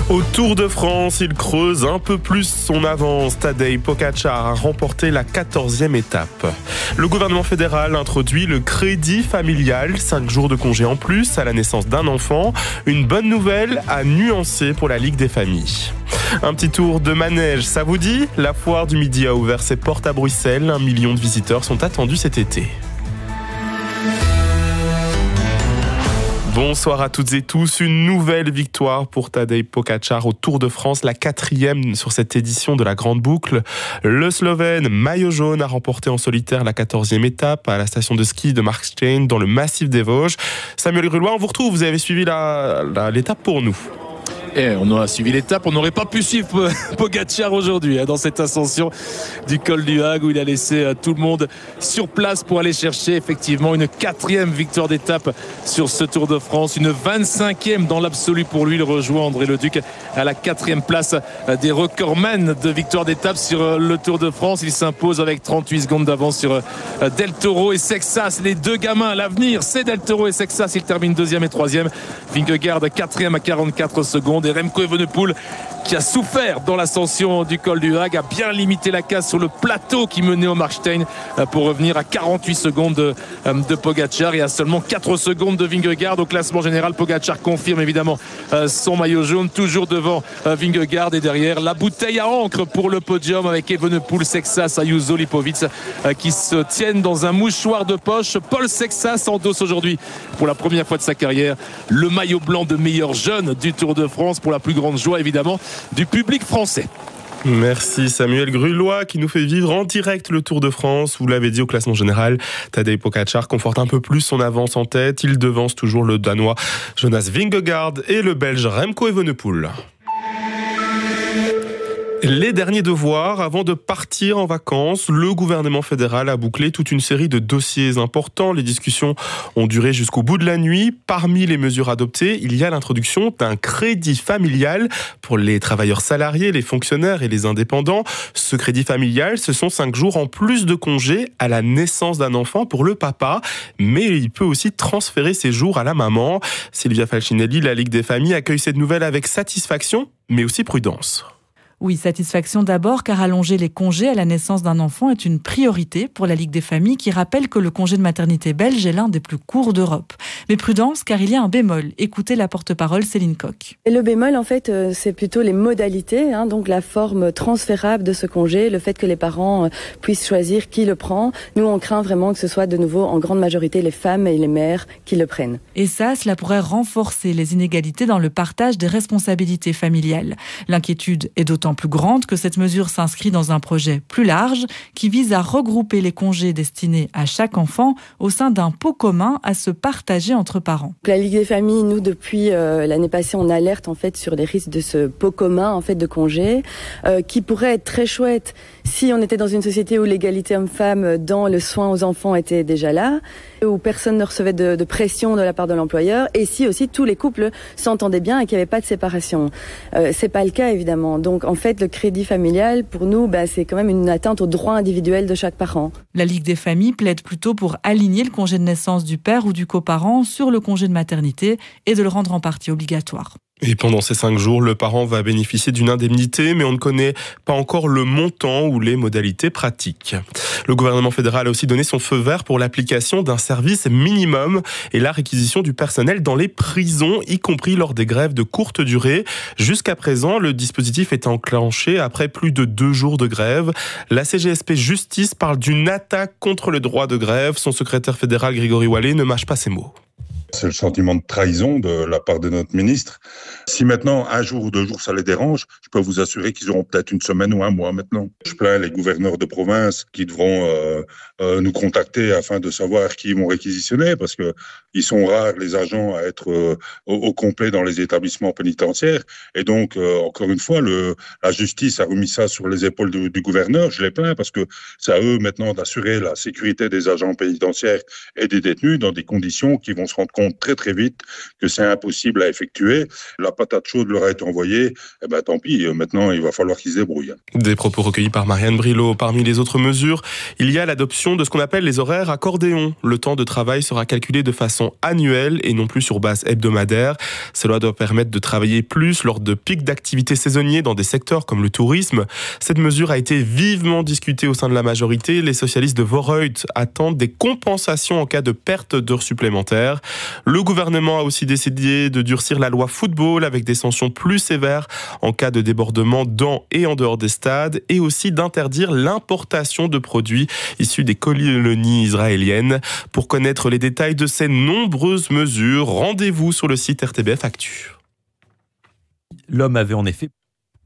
Au Tour de France, il creuse un peu plus son avance. Tadej Pogačar a remporté la 14e étape. Le gouvernement fédéral introduit le crédit familial, 5 jours de congé en plus à la naissance d'un enfant. Une bonne nouvelle à nuancer pour la Ligue des familles. Un petit tour de manège, ça vous dit ? La foire du Midi a ouvert ses portes à Bruxelles. 1 million de visiteurs sont attendus cet été. Bonsoir à toutes et tous. Une nouvelle victoire pour Tadej Pogačar au Tour de France, la 4e sur cette édition de la Grande Boucle. Le Slovène, maillot jaune, a remporté en solitaire la 14e étape à la station de ski de Markstein dans le massif des Vosges. Samuel Grulois, on vous retrouve, vous avez suivi l'étape pour nous. Et on a suivi l'étape, on n'aurait pas pu suivre Pogačar aujourd'hui dans cette ascension du col du Hague où il a laissé tout le monde sur place pour aller chercher effectivement une 4e victoire d'étape sur ce Tour de France, une 25e dans l'absolu pour lui. Il rejoint André Leduc à la 4e place des recordman de victoire d'étape sur le Tour de France. Il s'impose avec 38 secondes d'avance sur Del Toro et Sexas, les deux gamins. L'avenir, c'est Del Toro et Sexas. Il termine 2e et 3e. Vingegaard 4e à 44 secondes. Et Remco Evenepoel, qui a souffert dans l'ascension du col du Hague, a bien limité la casse sur le plateau qui menait au Markstein pour revenir à 48 secondes de Pogačar et à seulement 4 secondes de Vingegaard. Au classement général, Pogačar confirme évidemment son maillot jaune, toujours devant Vingegaard, et derrière la bouteille à encre pour le podium avec Evenepoel, Sexas, Ayuso, Lipovic qui se tiennent dans un mouchoir de poche. Paul Sexas endosse aujourd'hui pour la première fois de sa carrière le maillot blanc de meilleur jeune du Tour de France, pour la plus grande joie évidemment du public français. Merci Samuel Grulois qui nous fait vivre en direct le Tour de France. Vous l'avez dit, au classement général, Tadej Pogačar conforte un peu plus son avance en tête. Il devance toujours le Danois Jonas Vingegaard et le Belge Remco Evenepoel. Les derniers devoirs avant de partir en vacances, le gouvernement fédéral a bouclé toute une série de dossiers importants. Les discussions ont duré jusqu'au bout de la nuit. Parmi les mesures adoptées, il y a l'introduction d'un crédit familial pour les travailleurs salariés, les fonctionnaires et les indépendants. Ce crédit familial, ce sont 5 jours en plus de congés à la naissance d'un enfant pour le papa, mais il peut aussi transférer ces jours à la maman. Sylvia Falcinelli, la Ligue des familles, accueille cette nouvelle avec satisfaction, mais aussi prudence. Oui, satisfaction d'abord, car allonger les congés à la naissance d'un enfant est une priorité pour la Ligue des familles, qui rappelle que le congé de maternité belge est l'un des plus courts d'Europe. Mais prudence, car il y a un bémol. Écoutez la porte-parole Céline Coq. Et le bémol, en fait, c'est plutôt les modalités, donc la forme transférable de ce congé, le fait que les parents puissent choisir qui le prend. Nous, on craint vraiment que ce soit de nouveau en grande majorité les femmes et les mères qui le prennent. Et ça, cela pourrait renforcer les inégalités dans le partage des responsabilités familiales. L'inquiétude est d'autant plus grande que cette mesure s'inscrit dans un projet plus large qui vise à regrouper les congés destinés à chaque enfant au sein d'un pot commun à se partager entre parents. La Ligue des familles, nous, depuis l'année passée, on alerte en fait sur les risques de ce pot commun en fait de congés qui pourrait être très chouette si on était dans une société où l'égalité homme-femme dans le soin aux enfants était déjà là, où personne ne recevait de pression de la part de l'employeur, et si aussi tous les couples s'entendaient bien et qu'il n'y avait pas de séparation. C'est pas le cas évidemment. Donc en fait, le crédit familial, pour nous, c'est quand même une atteinte aux droits individuels de chaque parent. La Ligue des familles plaide plutôt pour aligner le congé de naissance du père ou du coparent sur le congé de maternité et de le rendre en partie obligatoire. Et pendant ces 5 jours, le parent va bénéficier d'une indemnité, mais on ne connaît pas encore le montant ou les modalités pratiques. Le gouvernement fédéral a aussi donné son feu vert pour l'application d'un service minimum et la réquisition du personnel dans les prisons, y compris lors des grèves de courte durée. Jusqu'à présent, le dispositif est enclenché après plus de 2 jours de grève. La CGSP Justice parle d'une attaque contre le droit de grève. Son secrétaire fédéral, Grégory Wallet, ne mâche pas ses mots. C'est le sentiment de trahison de la part de notre ministre. Si maintenant, 1 jour ou 2 jours, ça les dérange, je peux vous assurer qu'ils auront peut-être 1 semaine ou 1 mois maintenant. Je plains les gouverneurs de province qui devront nous contacter afin de savoir qui ils vont réquisitionner, parce que ils sont rares, les agents, à être au complet dans les établissements pénitentiaires. Et donc, encore une fois, la justice a remis ça sur les épaules du gouverneur. Je les plains parce que c'est à eux maintenant d'assurer la sécurité des agents pénitentiaires et des détenus dans des conditions qui vont se rendre compte très très vite que c'est impossible à effectuer. La patate chaude leur a été envoyée, tant pis, maintenant il va falloir qu'ils se débrouillent. Des propos recueillis par Marianne Brilot. Parmi les autres mesures, il y a l'adoption de ce qu'on appelle les horaires accordéons. Le temps de travail sera calculé de façon annuelle et non plus sur base hebdomadaire. Cela doit permettre de travailler plus lors de pics d'activité saisonniers dans des secteurs comme le tourisme. Cette mesure a été vivement discutée au sein de la majorité. Les socialistes de Vorreut attendent des compensations en cas de perte d'heures supplémentaires. Le gouvernement a aussi décidé de durcir la loi football avec des sanctions plus sévères en cas de débordement dans et en dehors des stades et aussi d'interdire l'importation de produits issus des colonies israéliennes. Pour connaître les détails de ces nombreuses mesures, rendez-vous sur le site RTBF Actu. L'homme avait en effet...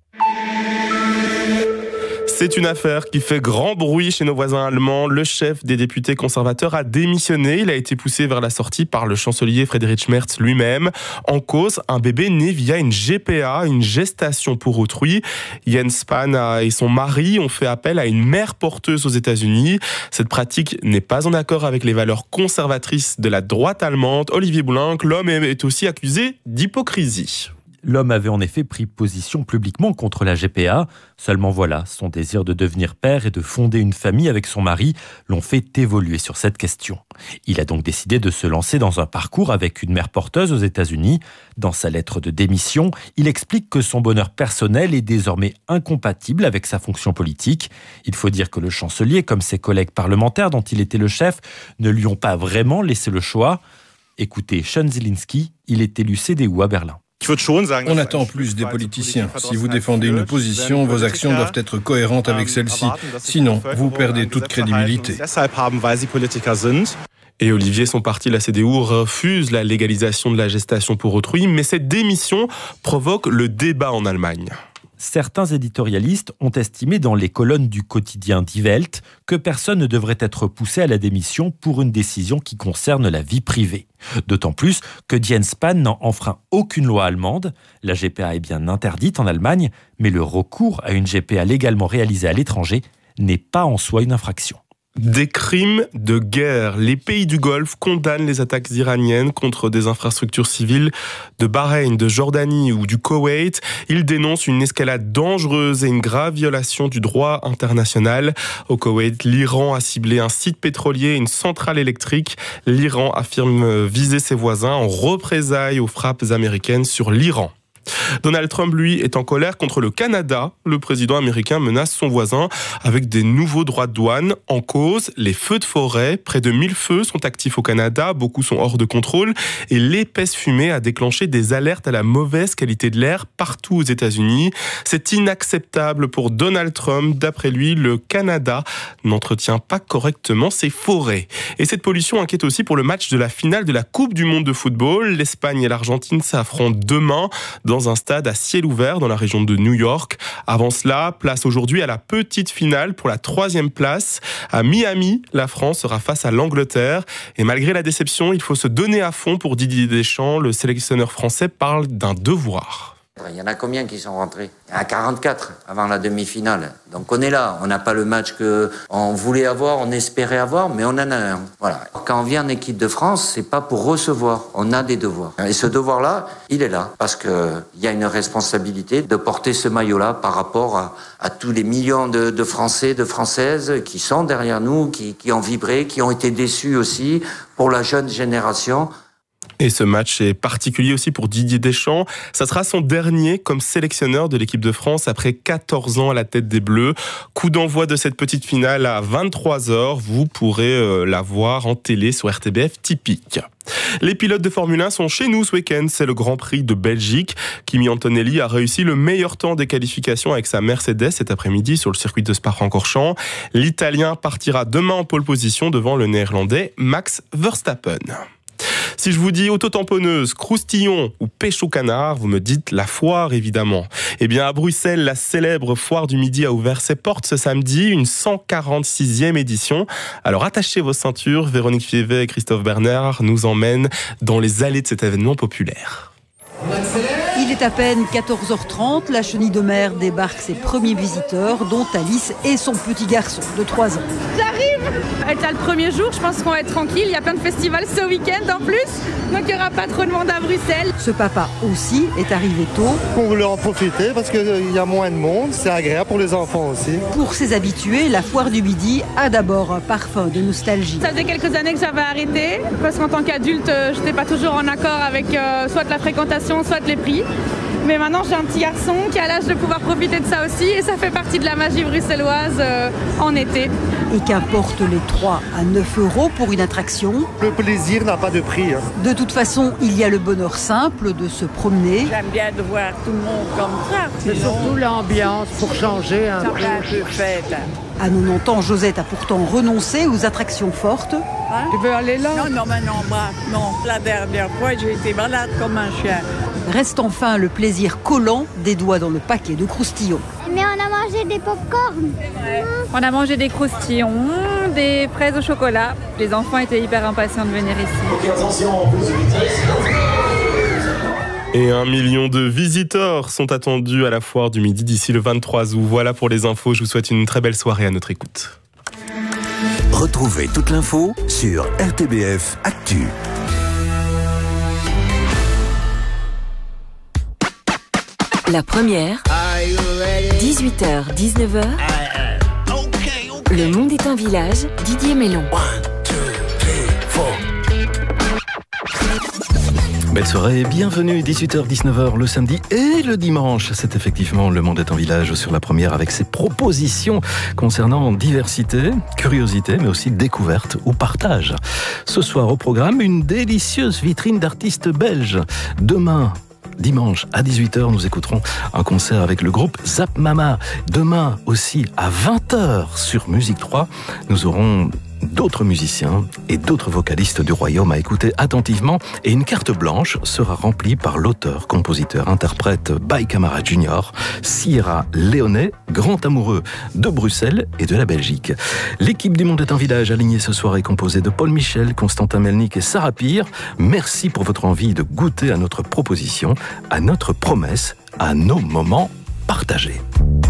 C'est une affaire qui fait grand bruit chez nos voisins allemands. Le chef des députés conservateurs a démissionné. Il a été poussé vers la sortie par le chancelier Friedrich Merz lui-même. En cause, un bébé né via une GPA, une gestation pour autrui. Jens Spahn et son mari ont fait appel à une mère porteuse aux États-Unis. Cette pratique n'est pas en accord avec les valeurs conservatrices de la droite allemande. Olivier Boulenc, l'homme est aussi accusé d'hypocrisie. L'homme avait en effet pris position publiquement contre la GPA. Seulement voilà, son désir de devenir père et de fonder une famille avec son mari l'ont fait évoluer sur cette question. Il a donc décidé de se lancer dans un parcours avec une mère porteuse aux États-Unis. Dans sa lettre de démission, il explique que son bonheur personnel est désormais incompatible avec sa fonction politique. Il faut dire que le chancelier, comme ses collègues parlementaires dont il était le chef, ne lui ont pas vraiment laissé le choix. Écoutez Sean Zielinski, il est élu CDU à Berlin. On attend plus des politiciens. Si vous défendez une position, vos actions doivent être cohérentes avec celle-ci. Sinon, vous perdez toute crédibilité. Et Olivier, son parti, la CDU, refuse la légalisation de la gestation pour autrui, mais cette démission provoque le débat en Allemagne. Certains éditorialistes ont estimé dans les colonnes du quotidien Die Welt que personne ne devrait être poussé à la démission pour une décision qui concerne la vie privée. D'autant plus que Jens Spahn n'en enfreint aucune loi allemande. La GPA est bien interdite en Allemagne, mais le recours à une GPA légalement réalisée à l'étranger n'est pas en soi une infraction. Des crimes de guerre. Les pays du Golfe condamnent les attaques iraniennes contre des infrastructures civiles de Bahreïn, de Jordanie ou du Koweït. Ils dénoncent une escalade dangereuse et une grave violation du droit international. Au Koweït, l'Iran a ciblé un site pétrolier et une centrale électrique. L'Iran affirme viser ses voisins en représailles aux frappes américaines sur l'Iran. Donald Trump, lui, est en colère contre le Canada. Le président américain menace son voisin avec des nouveaux droits de douane. En cause, les feux de forêt. Près de 1000 feux sont actifs au Canada. Beaucoup sont hors de contrôle. Et l'épaisse fumée a déclenché des alertes à la mauvaise qualité de l'air partout aux États-Unis. C'est inacceptable pour Donald Trump. D'après lui, le Canada n'entretient pas correctement ses forêts. Et cette pollution inquiète aussi pour le match de la finale de la Coupe du monde de football. L'Espagne et l'Argentine s'affrontent demain dans un stade à ciel ouvert dans la région de New York. Avant cela, place aujourd'hui à la petite finale pour la 3e place. À Miami, la France sera face à l'Angleterre. Et malgré la déception, il faut se donner à fond pour Didier Deschamps. Le sélectionneur français parle d'un devoir. Il y en a combien qui sont rentrés ? Il y en a 44 avant la demi-finale. Donc on est là. On n'a pas le match qu'on voulait avoir, on espérait avoir, mais on en a un. Voilà. Quand on vient en équipe de France, c'est pas pour recevoir. On a des devoirs. Et ce devoir-là, il est là. Parce qu'il y a une responsabilité de porter ce maillot-là par rapport à tous les millions de Français, de Françaises qui sont derrière nous, qui ont vibré, qui ont été déçus aussi pour la jeune génération. Et ce match est particulier aussi pour Didier Deschamps. Ça sera son dernier comme sélectionneur de l'équipe de France après 14 ans à la tête des Bleus. Coup d'envoi de cette petite finale à 23h. Vous pourrez la voir en télé sur RTBF typique. Les pilotes de Formule 1 sont chez nous ce week-end. C'est le Grand Prix de Belgique. Kimi Antonelli a réussi le meilleur temps des qualifications avec sa Mercedes cet après-midi sur le circuit de Spa-Francorchamps. L'Italien partira demain en pole position devant le Néerlandais Max Verstappen. Si je vous dis autotamponneuse, croustillon ou pêche au canard, vous me dites la foire évidemment. Eh bien à Bruxelles, la célèbre foire du midi a ouvert ses portes ce samedi, une 146e édition. Alors attachez vos ceintures, Véronique Fievet et Christophe Bernard nous emmènent dans les allées de cet événement populaire. On accélère. Il est à peine 14h30, la chenille de mer débarque ses premiers visiteurs, dont Alice et son petit garçon de 3 ans. J'arrive! C'est le premier jour, je pense qu'on va être tranquille, il y a plein de festivals ce week-end en plus, donc il n'y aura pas trop de monde à Bruxelles. Ce papa aussi est arrivé tôt. On voulait en profiter parce qu'il y a moins de monde, c'est agréable pour les enfants aussi. Pour ses habitués, la foire du midi a d'abord un parfum de nostalgie. Ça faisait quelques années que j'avais arrêté, parce qu'en tant qu'adulte, je n'étais pas toujours en accord avec soit la fréquentation, soit les prix. Mais maintenant, j'ai un petit garçon qui a l'âge de pouvoir profiter de ça aussi et ça fait partie de la magie bruxelloise en été. Et qu'importe les 3 à 9 € pour une attraction. Le plaisir n'a pas de prix. De toute façon, il y a le bonheur simple de se promener. J'aime bien de voir tout le monde comme ça. C'est surtout l'ambiance pour changer un peu. Fête. À 90 ans, Josette a pourtant renoncé aux attractions fortes. Hein? Tu veux aller là? Non, non. La dernière fois, j'ai été malade comme un chien. Reste enfin le plaisir collant des doigts dans le paquet de croustillons. Mais on a mangé des pop-corn. On a mangé des croustillons, des fraises au chocolat. Les enfants étaient hyper impatients de venir ici. Ok, attention, en plus de vitesse. Et 1 million de visiteurs sont attendus à la foire du midi d'ici le 23 août. Voilà pour les infos, je vous souhaite une très belle soirée à notre écoute. Retrouvez toute l'info sur RTBF Actu. La première, 18h, 19h, Le Monde est un village, Didier Mélon. Belle soirée, bienvenue, 18h, 19h le samedi et le dimanche. C'est effectivement Le Monde est un village sur la première avec ses propositions concernant diversité, curiosité, mais aussi découverte ou partage. Ce soir au programme, une délicieuse vitrine d'artistes belges. Demain, dimanche à 18h, nous écouterons un concert avec le groupe Zap Mama. Demain aussi à 20h sur Musique 3, nous aurons d'autres musiciens et d'autres vocalistes du royaume à écouter attentivement et une carte blanche sera remplie par l'auteur, compositeur, interprète By Camara Junior, Sierra Leone, grand amoureux de Bruxelles et de la Belgique. L'équipe du Monde est un village alignée ce soir est composée de Paul Michel, Constantin Melnik et Sarah Pire. Merci pour votre envie de goûter à notre proposition, à notre promesse, à nos moments partagés.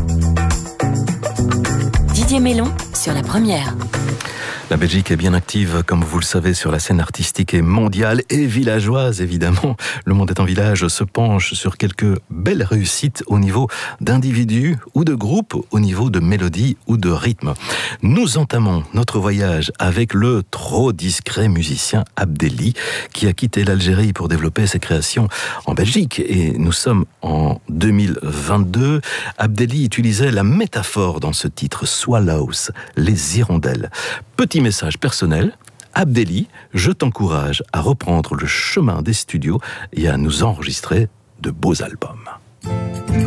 Didier Mélon sur la première. La Belgique est bien active, comme vous le savez, sur la scène artistique et mondiale et villageoise, évidemment. Le Monde est un village se penche sur quelques belles réussites au niveau d'individus ou de groupes, au niveau de mélodie ou de rythme. Nous entamons notre voyage avec le trop discret musicien Abdelli, qui a quitté l'Algérie pour développer ses créations en Belgique. Et nous sommes en 2022. Abdelli utilisait la métaphore dans ce titre, Swallows, les hirondelles. Petit message personnel, Abdelli, je t'encourage à reprendre le chemin des studios et à nous enregistrer de beaux albums.